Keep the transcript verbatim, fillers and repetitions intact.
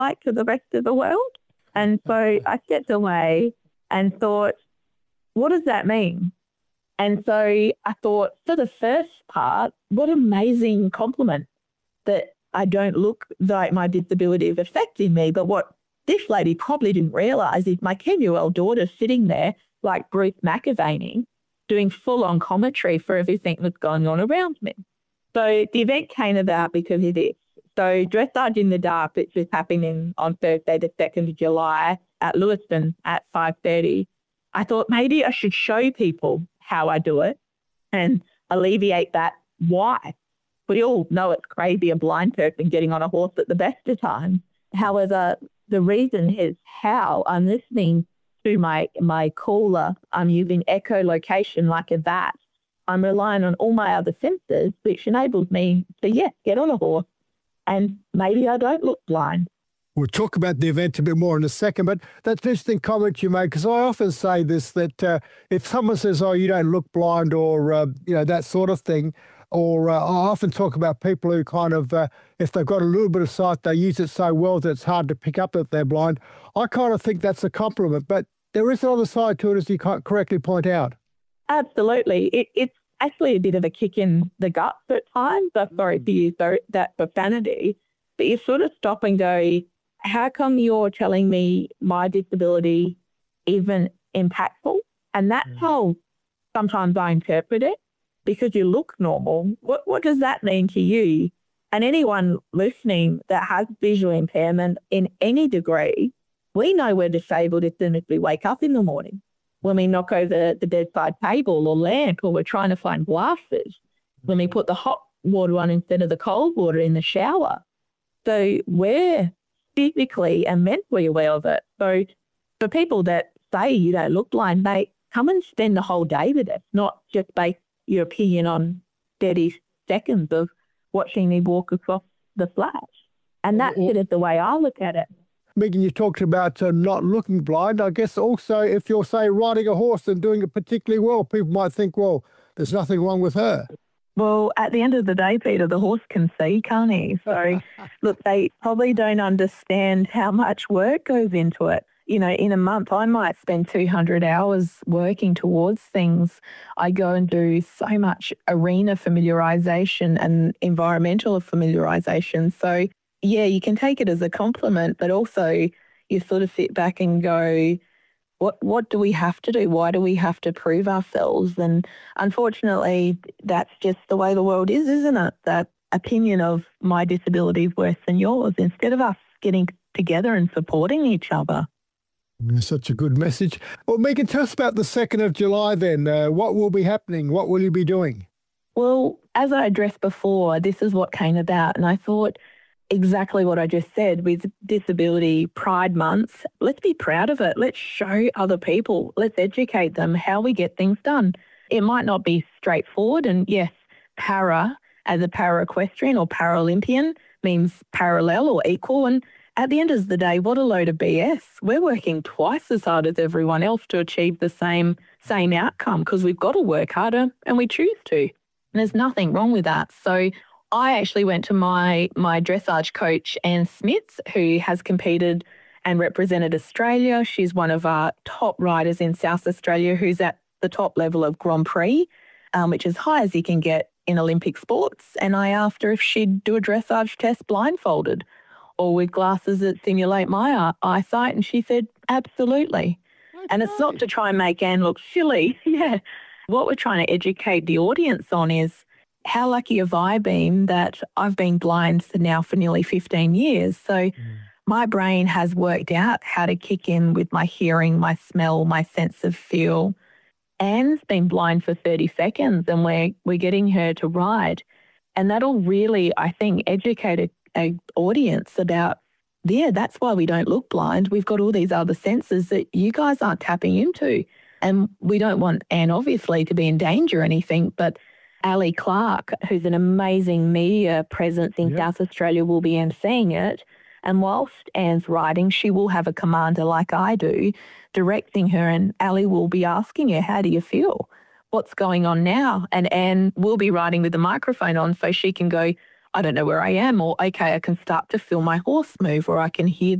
like to the rest of the world. And so I stepped away and thought, what does that mean? And so I thought, for the first part, what an amazing compliment that I don't look like my disability is affecting me. But what this lady probably didn't realise is my ten-year-old daughter sitting there like Bruce McAvaney doing full-on commentary for everything that's going on around me. So the event came about because of this. So Dressage in the Dark, which is happening on Thursday, the second of July at Lewiston at five thirty. I thought maybe I should show people how I do it and alleviate that why. We all know it's crazy a blind person getting on a horse at the best of times. However, the reason is how I'm listening to my, my caller. I'm using echolocation like a bat. I'm relying on all my other senses, which enables me to, yeah, get on a horse. And maybe I don't look blind. We'll talk about the event a bit more in a second, but that's an interesting comment you made, because I often say this, that uh, if someone says, oh, you don't look blind, or, uh, you know, that sort of thing, or uh, I often talk about people who kind of, uh, if they've got a little bit of sight, they use it so well that it's hard to pick up that they're blind. I kind of think that's a compliment, but there is another side to it, as you correctly point out. Absolutely. It, it's actually a bit of a kick in the gut at times. I'm sorry to use that profanity, but you sort of stop and go, how come you're telling me my disability isn't impactful? And that's mm. how sometimes I interpret it, because you look normal. What, what does that mean to you? And anyone listening that has visual impairment in any degree, we know we're disabled as soon as we wake up in the morning, when we knock over the bedside table or lamp, or we're trying to find glasses, when we put the hot water on instead of the cold water in the shower. So we're physically and mentally aware of it. So for people that say you don't look blind, they come and spend the whole day with it, not just base your opinion on thirty seconds of watching me walk across the flash. And that's mm-hmm. it, the way I look at it. Megan, you talked about uh, not looking blind. I guess also if you're, say, riding a horse and doing it particularly well, people might think, well, there's nothing wrong with her. Well, at the end of the day, Peter, the horse can see, can't he? So, look, they probably don't understand how much work goes into it. You know, in a month, I might spend two hundred hours working towards things. I go and do so much arena familiarisation and environmental familiarisation. So, yeah, you can take it as a compliment, but also you sort of sit back and go, What what do we have to do? Why do we have to prove ourselves? And unfortunately, that's just the way the world is, isn't it? That opinion of my disability is worse than yours, instead of us getting together and supporting each other. Such a good message. Well, Megan, tell us about the second of July then. Uh, what will be happening? What will you be doing? Well, as I addressed before, this is what came about. And I thought, exactly what I just said with Disability Pride Month. Let's be proud of it. Let's show other people. Let's educate them how we get things done. It might not be straightforward. And yes, para as a para-equestrian or Paralympian means parallel or equal. And at the end of the day, what a load of B S. We're working twice as hard as everyone else to achieve the same, same outcome, because we've got to work harder and we choose to. And there's nothing wrong with that. So I actually went to my my dressage coach, Anne Smits, who has competed and represented Australia. She's one of our top riders in South Australia, who's at the top level of Grand Prix, um, which is high as you can get in Olympic sports. And I asked her if she'd do a dressage test blindfolded or with glasses that simulate my eyesight, and she said, absolutely. Okay. And it's not to try and make Anne look silly. Yeah. What we're trying to educate the audience on is, how lucky have I been that I've been blind now for nearly fifteen years. So mm. my brain has worked out how to kick in with my hearing, my smell, my sense of feel. Anne's been blind for thirty seconds and we're, we're getting her to ride. And that'll really, I think, educate a, a audience about, yeah, that's why we don't look blind. We've got all these other senses that you guys aren't tapping into. And we don't want Anne, obviously, to be in danger or anything, but Ali Clark, who's an amazing media presence in yep. South Australia, will be emceeing it. And whilst Anne's riding, she will have a commander like I do, directing her, and Ali will be asking her, how do you feel? What's going on now? And Anne will be riding with the microphone on so she can go, I don't know where I am, or okay, I can start to feel my horse move, or I can hear